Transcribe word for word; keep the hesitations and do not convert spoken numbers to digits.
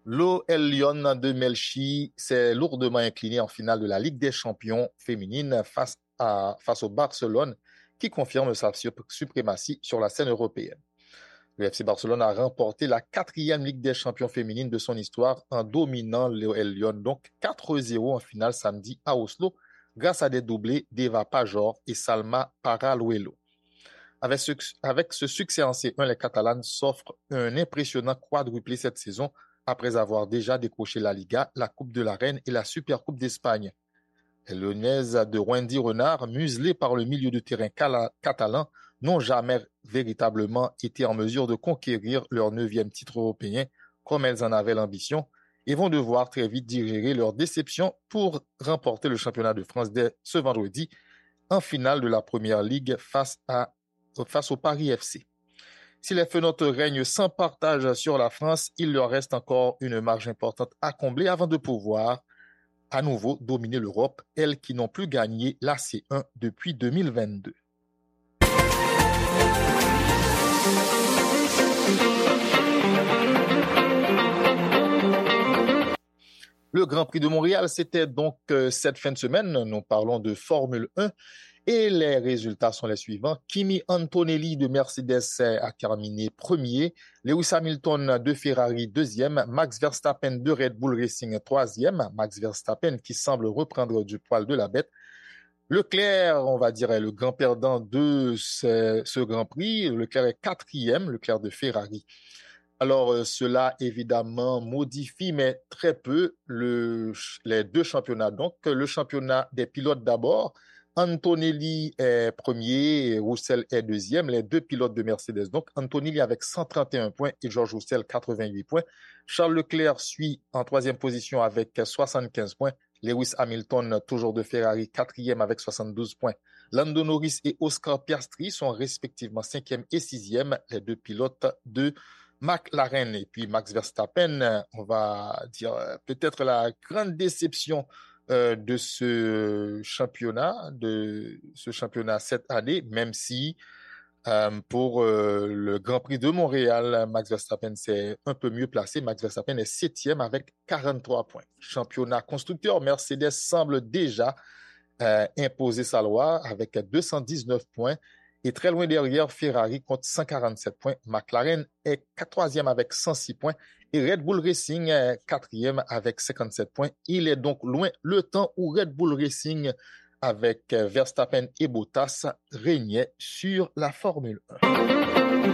L'O L Lyon de Melchi s'est lourdement incliné en finale de la Ligue des champions féminine face, à, face au Barcelone, qui confirme sa suprématie sur la scène européenne. Le F C Barcelone a remporté la quatrième Ligue des champions féminine de son histoire en dominant l'O L Lyon, donc quatre zéro en finale samedi à Oslo, grâce à des doublés d'Eva Pajor et Salma Paraluelo. Avec ce, avec ce succès en C un, les Catalanes s'offrent un impressionnant quadruplé cette saison, après avoir déjà décroché la Liga, la Coupe de la Reine et la Supercoupe d'Espagne. Les Lyonnaises de Wendy Renard, muselées par le milieu de terrain catalan, n'ont jamais véritablement été en mesure de conquérir leur neuvième titre européen comme elles en avaient l'ambition et vont devoir très vite digérer leur déception pour remporter le championnat de France dès ce vendredi en finale de la Première Ligue face, à, face au Paris F C. Si les fenêtres règnent sans partage sur la France, il leur reste encore une marge importante à combler avant de pouvoir à nouveau dominer l'Europe, elles qui n'ont plus gagné la C un depuis deux mille vingt-deux. Le Grand Prix de Montréal, c'était donc euh, cette fin de semaine. Nous parlons de Formule un. Et les résultats sont les suivants. Kimi Antonelli de Mercedes a terminé premier. Lewis Hamilton de Ferrari deuxième. Max Verstappen de Red Bull Racing troisième. Max Verstappen qui semble reprendre du poil de la bête. Leclerc, on va dire, est le grand perdant de ce, ce Grand Prix. Leclerc est quatrième, Leclerc de Ferrari. Alors, euh, cela, évidemment, modifie, mais très peu, le, les deux championnats. Donc, le championnat des pilotes d'abord. Antonelli est premier, Russell est deuxième, les deux pilotes de Mercedes. Donc, Antonelli avec cent trente et un points et George Russell quatre-vingt-huit points. Charles Leclerc suit en troisième position avec soixante-quinze points. Lewis Hamilton, toujours de Ferrari, quatrième avec soixante-douze points. Lando Norris et Oscar Piastri sont respectivement cinquième et sixième, les deux pilotes de McLaren. Et puis Max Verstappen, on va dire peut-être la grande déception Euh, de ce championnat, de ce championnat cette année, même si euh, pour euh, le Grand Prix de Montréal, Max Verstappen s'est un peu mieux placé. Max Verstappen est septième avec quarante-trois points. Championnat constructeur, Mercedes semble déjà euh, imposer sa loi avec deux cent dix-neuf points. Et très loin derrière, Ferrari compte cent quarante-sept points. McLaren est troisième avec cent six points. Et Red Bull Racing est quatrième avec cinquante-sept points. Il est donc loin le temps où Red Bull Racing, avec Verstappen et Bottas, régnait sur la Formule un.